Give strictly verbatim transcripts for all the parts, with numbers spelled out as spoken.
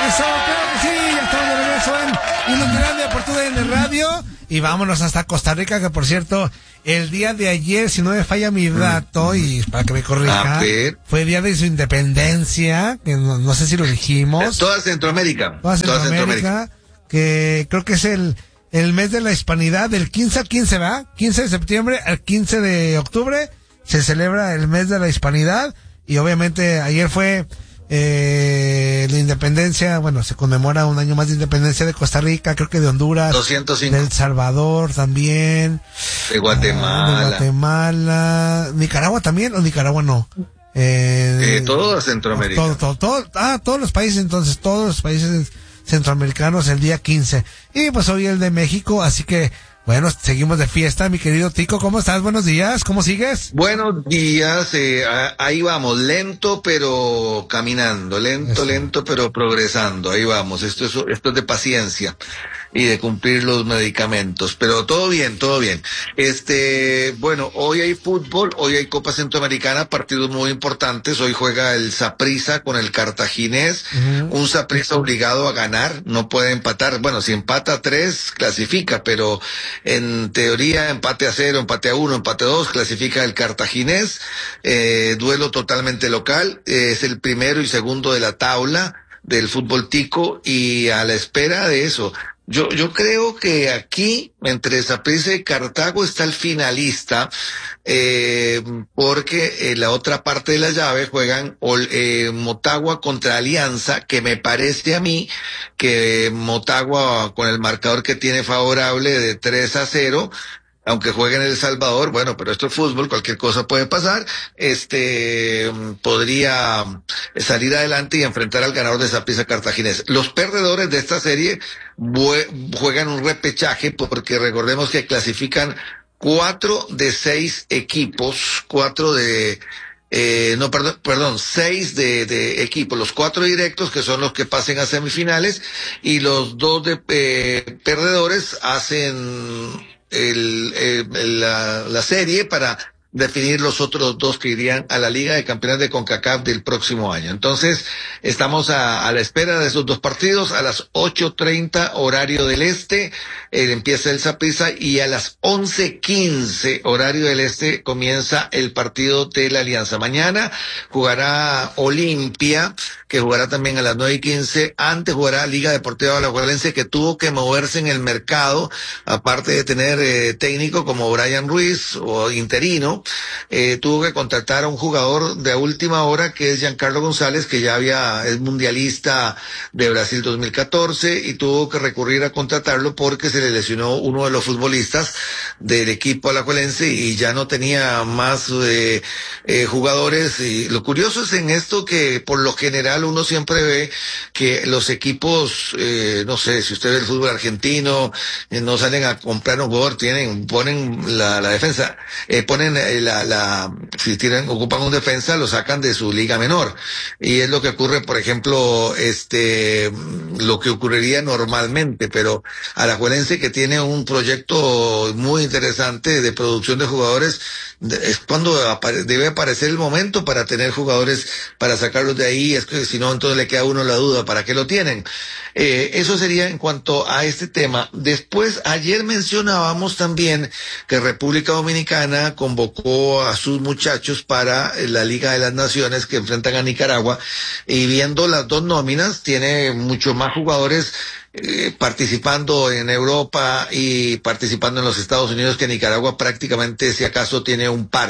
Eso, claro que sí, ya estamos de regreso en Inutilandia por tu D N Radio. Y vámonos hasta Costa Rica, que por cierto, el día de ayer, si no me falla mi dato, y para que me corrija, fue día de su independencia, que no, no sé si lo dijimos. Toda Centroamérica. Toda Centroamérica, Toda Centroamérica. Que creo que es el, el mes de la hispanidad, del quince al quince, ¿verdad? quince de septiembre al quince de octubre se celebra el mes de la hispanidad, y obviamente ayer fue eh, la independencia, bueno, se conmemora un año más de independencia de Costa Rica, creo que de Honduras, doscientos cinco. de El Salvador también, de Guatemala, ah, de Guatemala, Nicaragua también, o Nicaragua no, eh, eh toda Centroamérica, todo, todo, todo, ah, todos los países, entonces, todos los países centroamericanos el día quince, y pues hoy el de México, así que bueno, seguimos de fiesta, mi querido Tico. ¿Cómo estás? Buenos días. ¿Cómo sigues? Buenos días. Eh, ahí vamos, lento pero caminando, lento, Eso. lento pero progresando. Ahí vamos. Esto es, esto es de paciencia y de cumplir los medicamentos. Pero todo bien, todo bien. Este, bueno, hoy hay fútbol, hoy hay Copa Centroamericana, partidos muy importantes. Hoy juega el Saprissa con el Cartaginés. Uh-huh. Un Saprissa obligado a ganar, no puede empatar. Bueno, si empata a tres, clasifica, pero en teoría empate a cero, empate a uno, empate a dos, clasifica el Cartaginés. Eh, duelo totalmente local. Eh, es el primero y segundo de la tabla del fútbol tico, y a la espera de eso. Yo, yo creo que aquí, entre Saprissa y Cartago, está el finalista, eh, porque en la otra parte de la llave juegan eh, Motagua contra Alianza, que me parece a mí que Motagua, con el marcador que tiene favorable de tres a cero, aunque juegue en El Salvador, bueno, pero esto es fútbol, cualquier cosa puede pasar, este, podría salir adelante y enfrentar al ganador de Saprissa Cartaginés. Los perdedores de esta serie juegan un repechaje, porque recordemos que clasifican cuatro de seis equipos, cuatro de, eh, no, perdón, perdón, seis de, de equipos, los cuatro directos, que son los que pasen a semifinales, y los dos de, eh, perdedores hacen El, el, la, la serie para definir los otros dos que irían a la Liga de Campeones de CONCACAF del próximo año. Entonces, estamos a, a la espera de esos dos partidos. A las ocho treinta, horario del este, eh, empieza el Saprissa, y a las once quince, horario del este, comienza el partido de la Alianza. Mañana jugará Olimpia, que jugará también a las nueve y quince. Antes jugará Liga Deportiva Alajuelense, que tuvo que moverse en el mercado, aparte de tener eh, técnico como Brian Ruiz, o interino, eh, tuvo que contratar a un jugador de última hora, que es Giancarlo González, que ya había, es mundialista de Brasil dos mil catorce, y tuvo que recurrir a contratarlo porque se le lesionó uno de los futbolistas del equipo alajuelense y ya no tenía más eh, eh, jugadores. Y lo curioso es en esto que por lo general uno siempre ve que los equipos, eh, no sé, si usted ve el fútbol argentino, eh, no salen a comprar un jugador, tienen, ponen la, la defensa, eh, ponen eh, la, la, si tienen, ocupan un defensa, lo sacan de su liga menor. Y es lo que ocurre, por ejemplo, este, lo que ocurriría normalmente, pero Alajuelense, que tiene un proyecto muy interesante de producción de jugadores, es cuando apare, debe aparecer el momento para tener jugadores, para sacarlos de ahí. Es que si no, entonces le queda a uno la duda, ¿para qué lo tienen? Eh, eso sería en cuanto a este tema. Después, ayer mencionábamos también que República Dominicana convocó a sus muchachos para la Liga de las Naciones, que enfrentan a Nicaragua, y viendo las dos nóminas, tiene mucho más jugadores Eh, participando en Europa y participando en los Estados Unidos, que Nicaragua prácticamente, si acaso, tiene un par.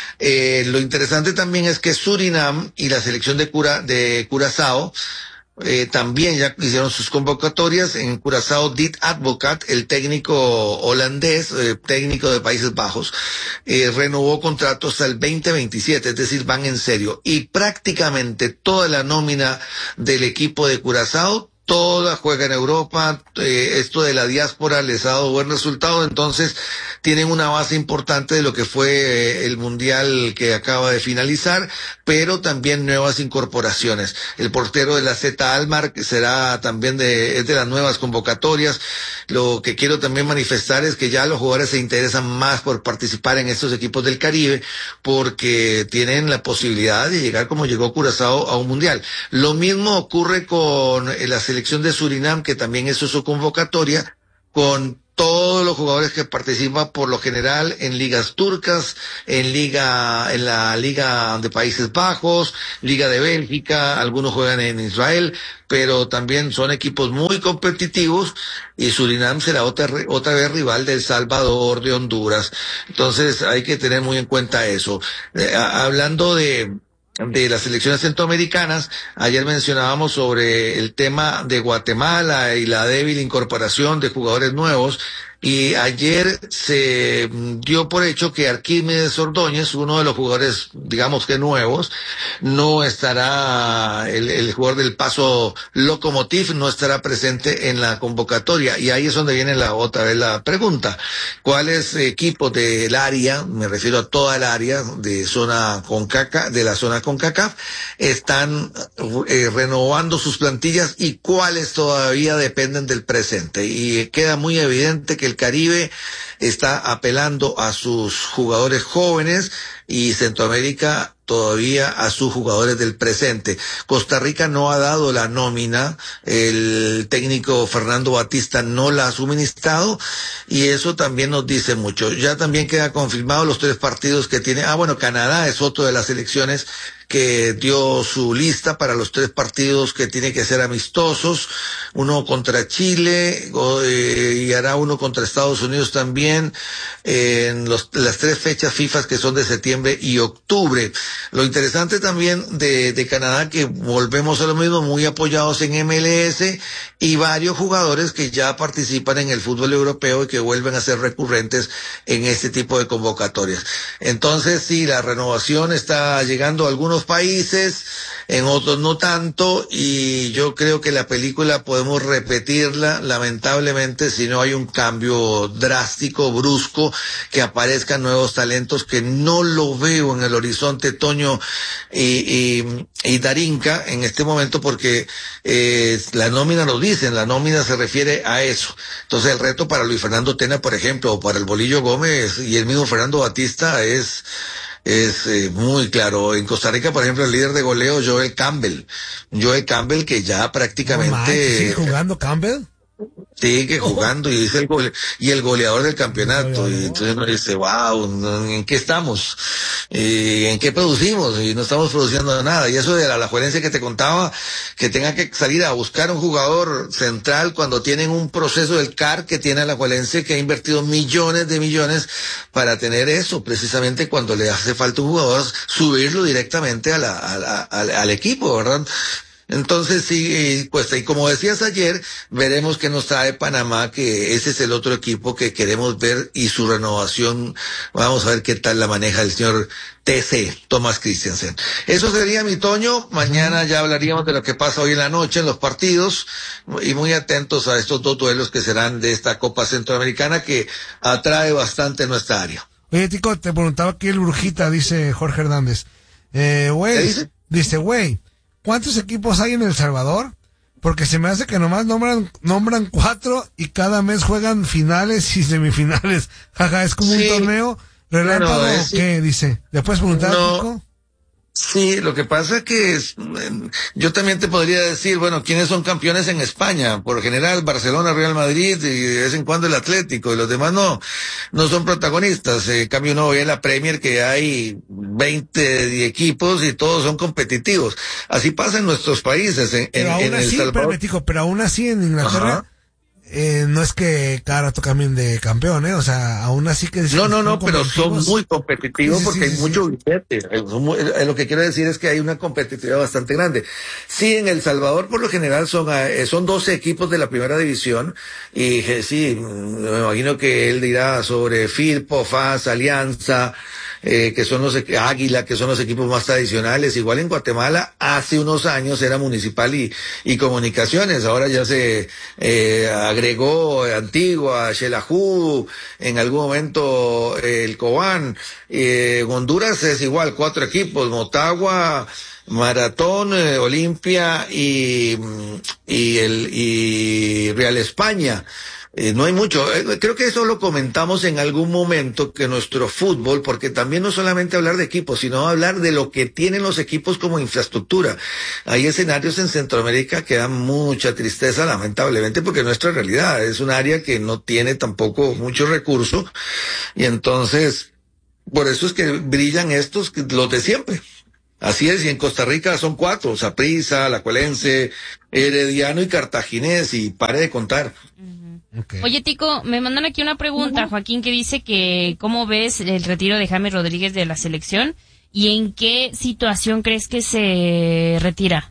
Eh, lo interesante también es que Surinam y la selección de Cura, de Curazao, Eh, también ya hicieron sus convocatorias. En Curazao, Dit Advocat, el técnico holandés, eh, técnico de Países Bajos, eh, renovó contrato hasta el veinte veintisiete, es decir, van en serio. Y prácticamente toda la nómina del equipo de Curazao, toda juega en Europa. Eh, esto de la diáspora les ha dado buen resultado, entonces tienen una base importante de lo que fue eh, el Mundial que acaba de finalizar, pero también nuevas incorporaciones. El portero de la Z Almar será también de, es de las nuevas convocatorias. Lo que quiero también manifestar es que ya los jugadores se interesan más por participar en estos equipos del Caribe, porque tienen la posibilidad de llegar como llegó Curazao a un Mundial. Lo mismo ocurre con la selección de Surinam, que también es su convocatoria, con todos los jugadores que participan por lo general en ligas turcas, en liga, en la Liga de Países Bajos, Liga de Bélgica, algunos juegan en Israel, pero también son equipos muy competitivos, y Surinam será otra, otra vez rival de El Salvador, de Honduras. Entonces hay que tener muy en cuenta eso. Eh, hablando de, de las selecciones centroamericanas, ayer mencionábamos sobre el tema de Guatemala y la débil incorporación de jugadores nuevos, y ayer se dio por hecho que Arquímedes Ordóñez, uno de los jugadores, digamos que nuevos, no estará, el, el jugador del Paso Lokomotiv no estará presente en la convocatoria, y ahí es donde viene la otra vez la pregunta: ¿cuáles equipos del área, me refiero a toda el área de zona CONCACAF, de la zona CONCACAF, están eh, renovando sus plantillas, y cuáles todavía dependen del presente? Y queda muy evidente que el Caribe está apelando a sus jugadores jóvenes, y Centroamérica todavía a sus jugadores del presente. Costa Rica no ha dado la nómina, el técnico Fernando Batista no la ha suministrado, y eso también nos dice mucho. Ya también queda confirmado los tres partidos que tiene. Ah, bueno, Canadá es otro de las selecciones que dio su lista para los tres partidos que tiene que ser amistosos, uno contra Chile eh, y hará uno contra Estados Unidos también, eh, en los, las tres fechas FIFA que son de septiembre y octubre. Lo interesante también de, de Canadá, que volvemos a lo mismo, muy apoyados en M L S, y varios jugadores que ya participan en el fútbol europeo y que vuelven a ser recurrentes en este tipo de convocatorias. Entonces sí, la renovación está llegando a algunos países, en otros no tanto, y yo creo que la película podemos repetirla, lamentablemente, si no hay un cambio drástico, brusco, que aparezcan nuevos talentos, que no lo veo en el horizonte, Toño y, y, y Darinka, en este momento, porque eh, la nómina lo dicen, la nómina se refiere a eso. Entonces el reto para Luis Fernando Tena, por ejemplo, o para el Bolillo Gómez y el mismo Fernando Batista es es eh, muy claro. En Costa Rica, por ejemplo, el líder de goleo, Joel Campbell. Joel Campbell, que ya prácticamente... No, man, ¿sigue jugando Campbell? Sigue jugando, y es el gole, y el goleador del campeonato, y entonces uno dice, wow, ¿en qué estamos? ¿Y en qué producimos? Y no estamos produciendo nada. Y eso de la alajuelense que te contaba, que tenga que salir a buscar un jugador central cuando tienen un proceso del C A R que tiene Alajuelense, que ha invertido millones de millones para tener eso, precisamente cuando le hace falta un jugador, subirlo directamente a la, a la, al, al equipo, ¿verdad? Entonces sí, pues y como decías ayer, veremos qué nos trae Panamá, que ese es el otro equipo que queremos ver, y su renovación, vamos a ver qué tal la maneja el señor T C, Thomas Christiansen. Eso sería, mi Toño. Mañana ya hablaríamos de lo que pasa hoy en la noche en los partidos, y muy atentos a estos dos duelos que serán de esta Copa Centroamericana, que atrae bastante nuestra área. Oye, Tico, te preguntaba aquí el Brujita, dice Jorge Hernández. Eh, güey, dice? dice, güey, ¿cuántos equipos hay en El Salvador? Porque se me hace que nomás nombran nombran cuatro, y cada mes juegan finales y semifinales. Jaja, es como sí, un torneo relámpago, bueno, es, ¿qué? Dice. ¿Le puedes preguntar, no, Tico? Sí, lo que pasa es que es, yo también te podría decir, bueno, ¿quiénes son campeones en España? Por general, Barcelona, Real Madrid, y de vez en cuando el Atlético, y los demás no, no son protagonistas. En cambio, uno ve en la Premier que hay veinte equipos y todos son competitivos. Así pasa en nuestros países, en, pero en, aún en así, El Salvador. Pero, Tico, pero aún así en Inglaterra, eh, no es que cada rato cambien de campeón, ¿eh? O sea, aún así que... No, no, no, pero son muy competitivos, sí, sí, porque sí, hay sí, mucho sí. billete. Lo que quiero decir es que hay una competitividad bastante grande. Sí, en El Salvador por lo general son, son doce equipos de la primera división, y sí, me imagino que él dirá sobre Firpo, F A S, Alianza, eh, que son los Águila, que son los equipos más tradicionales. Igual en Guatemala hace unos años era Municipal y, y Comunicaciones, ahora ya se eh, agregó Antigua, Xelajú, en algún momento eh, el Cobán. Eh, Honduras es igual, cuatro equipos, Motagua, Maratón, eh, Olimpia y, y el y Real España. Eh, no hay mucho. Eh, creo que eso lo comentamos en algún momento, que nuestro fútbol, porque también no solamente hablar de equipos, sino hablar de lo que tienen los equipos como infraestructura. Hay escenarios en Centroamérica que dan mucha tristeza, lamentablemente, porque nuestra realidad es un área que no tiene tampoco mucho recurso, y entonces, por eso es que brillan estos, los de siempre. Así es, y en Costa Rica son cuatro: Saprissa, Alajuelense, Herediano y Cartaginés, y pare de contar. Okay. Oye, Tico, me mandan aquí una pregunta, Joaquín, que dice que ¿cómo ves el retiro de James Rodríguez de la selección y en qué situación crees que se retira?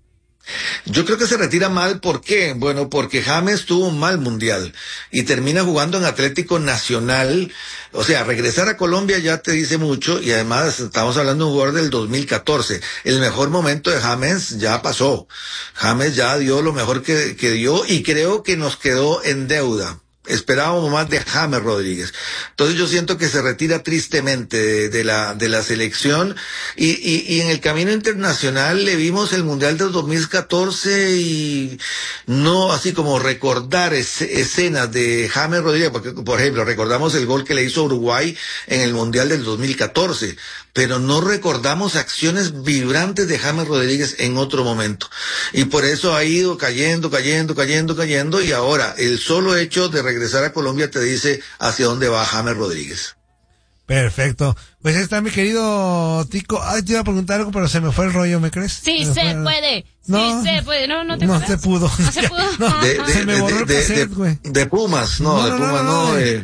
Yo creo que se retira mal. ¿Por qué? Bueno, porque James tuvo un mal mundial y termina jugando en Atlético Nacional. O sea, regresar a Colombia ya te dice mucho, y además estamos hablando de un jugador del dos mil catorce. El mejor momento de James ya pasó. James ya dio lo mejor que, que dio, y creo que nos quedó en deuda. Esperábamos más de James Rodríguez. Entonces yo siento que se retira tristemente de, de la de la selección, y, y, y en el camino internacional le vimos el Mundial del dos mil catorce y no así como recordar es, escenas de James Rodríguez, porque por ejemplo recordamos el gol que le hizo Uruguay en el Mundial del dos mil catorce, pero no recordamos acciones vibrantes de James Rodríguez en otro momento. Y por eso ha ido cayendo, cayendo, cayendo, cayendo, y ahora el solo hecho de regresar a Colombia te dice hacia dónde va James Rodríguez. Perfecto. Pues ahí está mi querido Tico. Ay, te iba a preguntar algo, pero se me fue el rollo, ¿me crees? Sí se, se puede. No, sí se puede. No, no te No se pudo. No se pudo. No, de, de, se me borró de, el cassette, güey. de, de Pumas, no, no de no, Pumas no, no. de, Eh,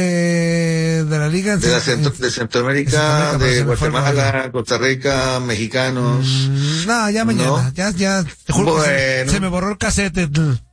de, de la Liga. de, la centro, de Centroamérica, de Guatemala, Costa Rica, mexicanos. Mm, no, ya mañana. No. Ya, ya. Te juro bueno. que se, se me borró el cassette.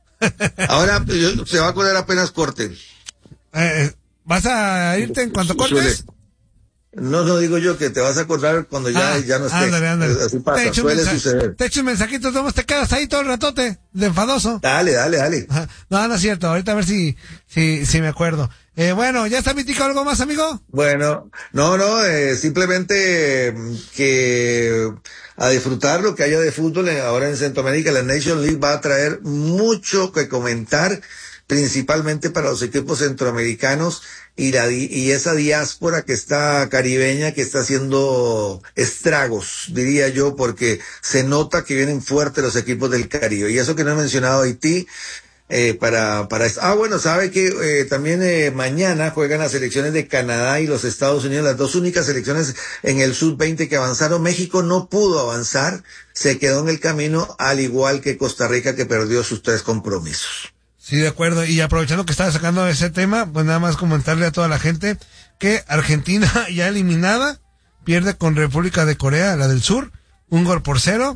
Ahora yo, se va a acordar apenas corte. Eh, ¿Vas a irte en cuanto cortes? No, no digo yo que te vas a acordar cuando ya, ah, ya no esté. Ándale, ándale. Así pasa, te echo suele mensaje, suceder. Te echo un mensajito, ¿cómo te quedas ahí todo el ratote? De enfadoso. Dale, dale, dale. Ajá. No, no es cierto. Ahorita a ver si, si, si me acuerdo. Eh, bueno, ¿ya está mi Tico algo más, amigo? Bueno, no, no, eh, simplemente eh, que a disfrutar lo que haya de fútbol ahora en Centroamérica. La Nation League va a traer mucho que comentar, principalmente para los equipos centroamericanos y la y esa diáspora que está caribeña, que está haciendo estragos, diría yo, porque se nota que vienen fuertes los equipos del Caribe. Y eso que no he mencionado Haití, eh, para para ah bueno, sabe que eh, también eh, mañana juegan las selecciones de Canadá y los Estados Unidos, las dos únicas selecciones en el sub veinte que avanzaron. México no pudo avanzar, se quedó en el camino, al igual que Costa Rica, que perdió sus tres compromisos. Sí, de acuerdo. Y aprovechando que estaba sacando ese tema, pues nada más comentarle a toda la gente que Argentina, ya eliminada, pierde con República de Corea, la del Sur, un gol por cero.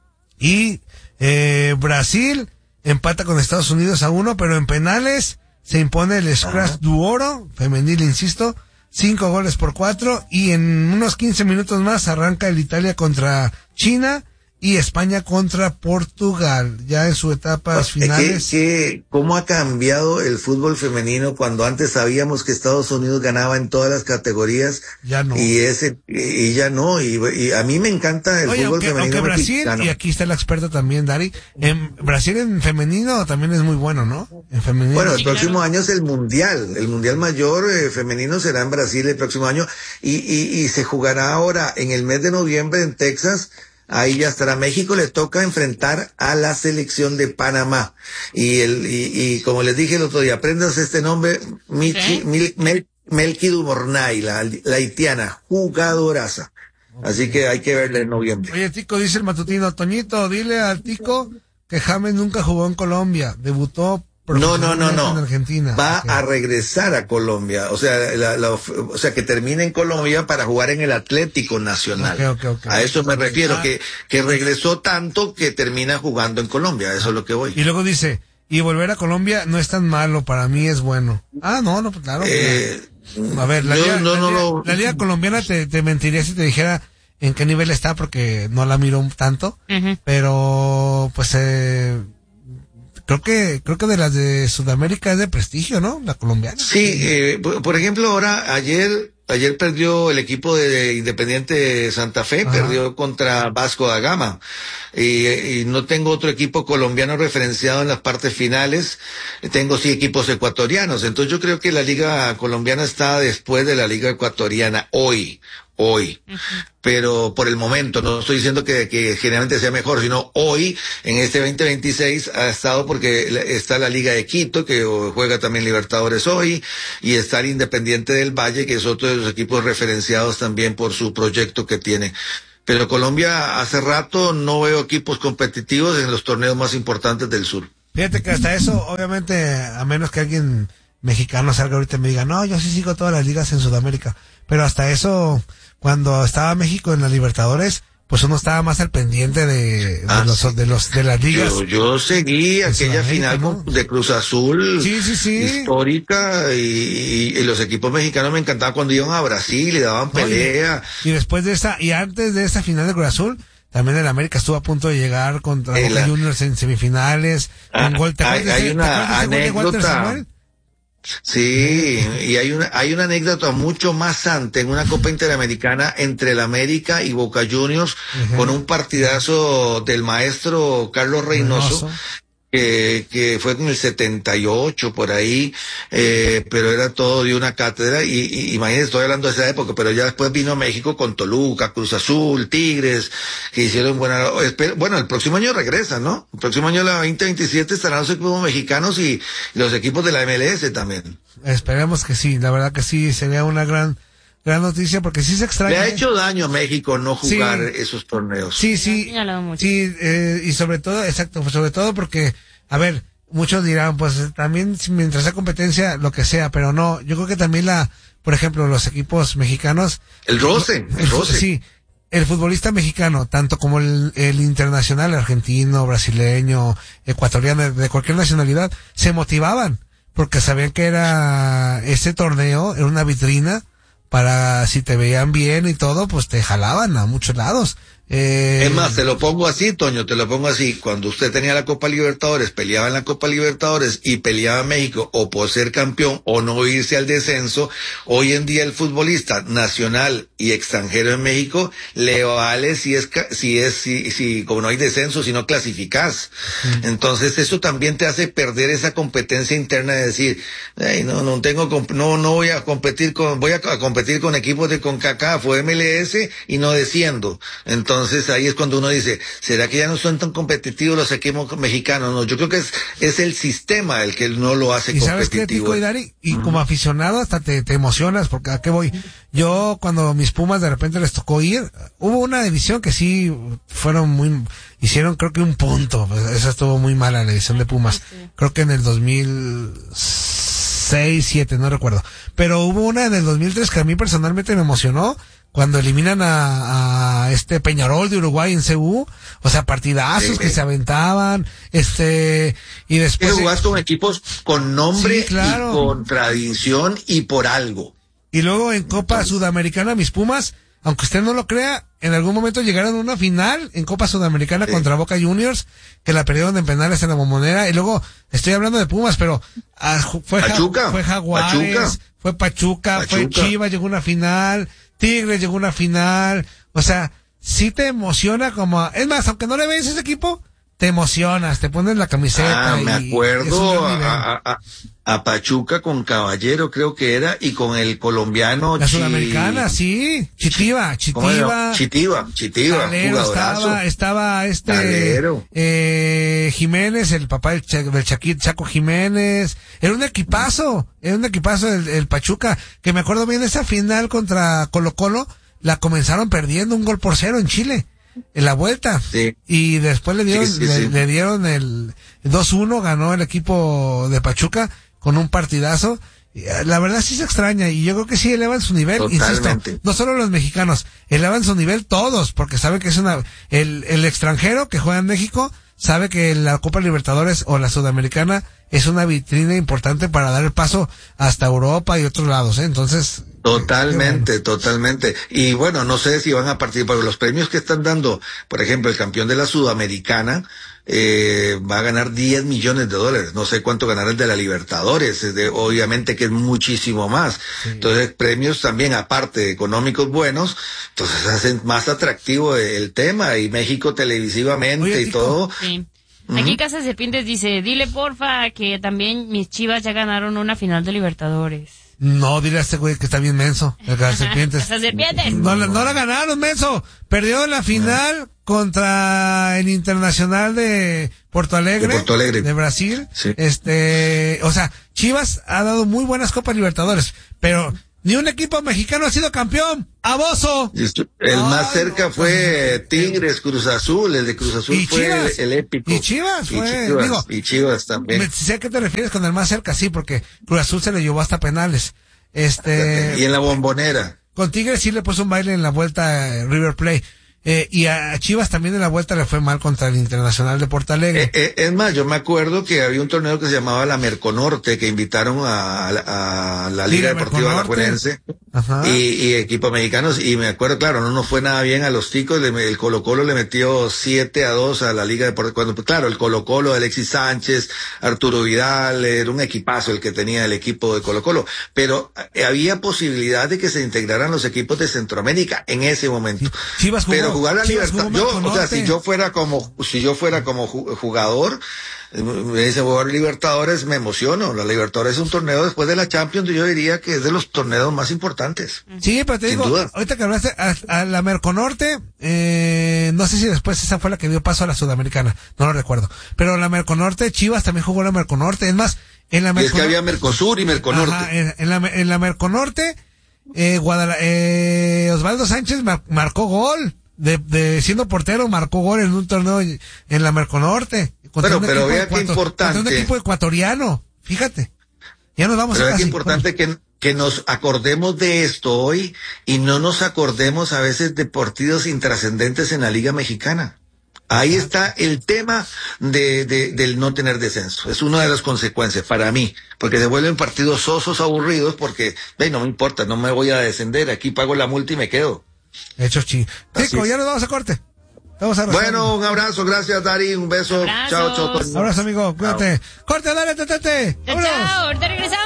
Y eh, Brasil empata con Estados Unidos a uno, pero en penales se impone el Scratch du Oro, femenil, insisto, cinco goles por cuatro. Y en unos quince minutos más arranca el Italia contra China y España contra Portugal, ya en sus etapas finales. ¿Qué, qué, ¿Cómo ha cambiado el fútbol femenino cuando antes sabíamos que Estados Unidos ganaba en todas las categorías? Ya no. Y ese y ya no. Y, y a mí me encanta el Oye, fútbol aunque, femenino aunque Brasil, mexicano. Y aquí está la experta también, Dari, en Brasil en femenino también es muy bueno, ¿no? En femenino. Bueno, el sí, próximo claro. año es el mundial. El mundial mayor eh, femenino será en Brasil el próximo año. Y, y, y se jugará ahora en el mes de noviembre en Texas. Ahí ya estará. México le toca enfrentar a la selección de Panamá. Y el y, y como les dije el otro día, aprendas este nombre, Michi, ¿sí? Mil, Mel, Melqui Dumornay, la, la haitiana, jugadoraza. Okay. Así que hay que verla en noviembre. Oye, Tico, dice el matutino, Toñito, dile al Tico que James nunca jugó en Colombia, debutó No, no, no, no. En Argentina. Va okay. a regresar a Colombia. O sea, la, la, o sea, que termine en Colombia para jugar en el Atlético Nacional. Okay, okay, okay. A eso me refiero, ah. que, que regresó tanto que termina jugando en Colombia. Eso es lo que voy. Y luego dice, y volver a Colombia no es tan malo, para mí es bueno. Ah, no, no, claro. Eh, A ver, la, Yo liga, no, la, no, liga, no. la liga colombiana te, te mentiría si te dijera en qué nivel está, porque no la miro tanto, uh-huh. pero pues eh, creo que creo que de las de Sudamérica es de prestigio, ¿no? La colombiana. Sí, eh, por ejemplo, ahora ayer ayer perdió el equipo de Independiente Santa Fe, Ajá. perdió contra Vasco da Gama. Y, y no tengo otro equipo colombiano referenciado en las partes finales, tengo sí equipos ecuatorianos, entonces yo creo que la liga colombiana está después de la liga ecuatoriana hoy, hoy, uh-huh. pero por el momento, no estoy diciendo que, que generalmente sea mejor, sino hoy, en este veinte veintiséis, ha estado porque está la Liga de Quito, que juega también Libertadores hoy, y está el Independiente del Valle, que es otro de los equipos referenciados también por su proyecto que tiene. Pero Colombia hace rato no veo equipos competitivos en los torneos más importantes del sur. Fíjate que hasta eso, obviamente, a menos que alguien mexicano salga ahorita y me diga, no, yo sí sigo todas las ligas en Sudamérica, pero hasta eso, cuando estaba México en la Libertadores, pues uno estaba más al pendiente de, de ah, los sí. de los de las ligas. Yo, yo seguí aquella final ¿no? de Cruz Azul sí, sí, sí. histórica y, y los equipos mexicanos me encantaban cuando iban a Brasil y daban pelea. Oye, y después de esa y antes de esa final de Cruz Azul, también el América estuvo a punto de llegar contra Boca la... Juniors en semifinales. Ah, en gol, ¿te hay, hay ese, una anécdota. Sí, y hay una, hay una anécdota mucho más antes en una Copa Interamericana entre el América y Boca Juniors, uh-huh. con un partidazo del maestro Carlos Reynoso, Reynoso. Que, que fue en el setenta y ocho por ahí, eh, pero era todo de una cátedra, y, y imagínense, estoy hablando de esa época, pero ya después vino México con Toluca, Cruz Azul, Tigres, que hicieron buena, bueno, el próximo año regresan, ¿no? El próximo año, la veinte veintisiete, estarán los equipos mexicanos y los equipos de la M L S también. Esperemos que sí, la verdad que sí, sería una gran, gran noticia, porque sí se extraña. Le ha hecho daño a México no jugar sí, esos torneos. Sí, sí, sí, eh, y sobre todo, exacto, sobre todo porque, a ver, muchos dirán, pues también mientras sea competencia, lo que sea, pero no, yo creo que también la, por ejemplo, los equipos mexicanos. El roce, el, el roce. Sí, el futbolista mexicano, tanto como el, el internacional, argentino, brasileño, ecuatoriano, de cualquier nacionalidad, se motivaban, porque sabían que era, ese torneo era una vitrina para, si te veían bien y todo, pues te jalaban a muchos lados. Eh... Es más, te lo pongo así, Toño, te lo pongo así. Cuando usted tenía la Copa Libertadores, peleaba en la Copa Libertadores y peleaba México o por ser campeón o no irse al descenso, hoy en día el futbolista nacional y extranjero en México le vale si es, si es, si, si, como no hay descenso, si no clasificás. Mm. Entonces eso también te hace perder esa competencia interna de decir, hey, no, no tengo, no, no voy a competir con, voy a competir con equipos de CONCACAF o M L S y no desciendo. Entonces, Entonces ahí es cuando uno dice, ¿será que ya no son tan competitivos los equipos mexicanos? No, yo creo que es, es el sistema el que no lo hace ¿Y competitivo. sabes qué, Tico y Dari? Y uh-huh. como aficionado hasta te, te emocionas, porque ¿a qué voy? Yo cuando mis Pumas de repente les tocó ir, hubo una división que sí fueron muy, hicieron creo que un punto, esa estuvo muy mala la división de Pumas, sí. Creo que en el dos mil seis, siete, no recuerdo, pero hubo una en el dos mil tres que a mí personalmente me emocionó, cuando eliminan a, a este Peñarol de Uruguay en C U, o sea, partidazos sí, que sí. se aventaban, este, y después... Que jugás con equipos con nombre sí, claro. y con tradición y por algo. Y luego en Copa Entonces... Sudamericana, mis Pumas, aunque usted no lo crea, en algún momento llegaron a una final en Copa Sudamericana sí. contra Boca Juniors, que la perdieron en penales en la Bombonera, y luego, estoy hablando de Pumas, pero ah, fue, Pachuca, fue Jaguares, Pachuca. fue Pachuca, Pachuca, fue Chivas, llegó a una final... Tigres llegó a una final, o sea, sí te emociona como, es más, aunque no le ves ese equipo, te emocionas, te pones la camiseta. Ah, y, me acuerdo a, a, a Pachuca con Caballero, creo que era, y con el colombiano. La Chi... Sudamericana, sí, Chitiva, Chitiva. Chitiva, Chitiva, Calero, estaba, estaba este, eh, Jiménez, el papá del, Ch- del Chaquito, Chaco Jiménez, era un equipazo, era un equipazo el, el Pachuca, que me acuerdo bien esa final contra Colo Colo, la comenzaron perdiendo un gol por cero en Chile. En la vuelta sí. y después le dieron, sí, sí, le, sí. le dieron el dos uno, ganó el equipo de Pachuca con un partidazo. La verdad sí se extraña y yo creo que sí elevan su nivel. Totalmente. Insisto, no solo los mexicanos, elevan su nivel todos, porque saben que es una, el, el extranjero que juega en México sabe que la Copa Libertadores o la Sudamericana es una vitrina importante para dar el paso hasta Europa y otros lados, ¿eh? Entonces... Totalmente, bueno. totalmente. Y bueno, no sé si van a participar, los premios que están dando, por ejemplo, el campeón de la Sudamericana, eh, va a ganar diez millones de dólares. No sé cuánto ganará el de la Libertadores, es de, obviamente que es muchísimo más. Sí. Entonces, premios también, aparte económicos buenos, entonces hacen más atractivo el tema, y México televisivamente. Oye, y Tico, todo. Sí. Aquí Casa de Serpientes dice, dile porfa que también mis Chivas ya ganaron una final de Libertadores. No, dile a este güey que está bien menso, el Casa Serpientes. Casa Serpientes. No, no la ganaron, menso. Perdió la final no. contra el Internacional de Porto Alegre, de, Porto Alegre. de Brasil. Sí. Este, o sea, Chivas ha dado muy buenas Copas Libertadores, pero ni un equipo mexicano ha sido campeón. ¡Aboso! El Ay, más cerca no, fue no, Tigres, Cruz Azul. El de Cruz Azul fue Chivas, el, el épico. Y Chivas fue. Y Chivas, digo, y Chivas también. Me, sé a qué te refieres con el más cerca, sí, porque Cruz Azul se le llevó hasta penales. Este. Y en la Bombonera. Con Tigres sí le puso un baile en la vuelta eh, River Plate. Eh, y a Chivas también en la vuelta le fue mal contra el Internacional de Porto Alegre. Eh, eh, es más, yo me acuerdo que había un torneo que se llamaba la Merconorte, que invitaron a, a, a la Liga sí, Deportiva Alajuelense y, y equipos mexicanos, y me acuerdo, claro, no nos fue nada bien a los ticos, le, el Colo Colo le metió siete a dos a la Liga Deportiva, cuando, claro, el Colo Colo, Alexis Sánchez, Arturo Vidal, era un equipazo el que tenía el equipo de Colo Colo, pero eh, había posibilidad de que se integraran los equipos de Centroamérica en ese momento. Sí, Chivas jugó, pero jugar la libertad, yo, o sea, si yo fuera como, si yo fuera como jugador, me dice jugar Libertadores, me emociono. La Libertadores es un torneo después de la Champions, yo diría que es de los torneos más importantes. Sí, pero te digo, duda. ahorita que hablaste a, a la Merconorte, eh, no sé si después esa fue la que dio paso a la Sudamericana, no lo recuerdo. Pero la Merconorte, Chivas también jugó la Merconorte, es más, en la Merconorte. Y es que había Mercosur y Merconorte. Ajá, en, en la, en la Merconorte, eh, Guadalajara, eh, Osvaldo Sánchez mar, marcó gol. De, de siendo portero, marcó gol en un torneo en la Merconorte. Bueno, pero vea qué importante. Un equipo ecuatoriano, fíjate. Ya nos vamos pero a vea qué importante que, que nos acordemos de esto hoy y no nos acordemos a veces de partidos intrascendentes en la Liga Mexicana. Ahí está el tema de, de, del no tener descenso. Es una de las consecuencias para mí, porque se vuelven partidos sosos, aburridos, porque, ve, no me importa, no me voy a descender, aquí pago la multa y me quedo. Hecho chi. Tico, ya nos vamos a corte. Vamos a bueno, un abrazo, gracias Dari, un beso. Abrazos. Chao, chao. Abrazo, amigo, cuídate. Chao. Corte, dale, tete. Chao, chao, ahorita regresamos.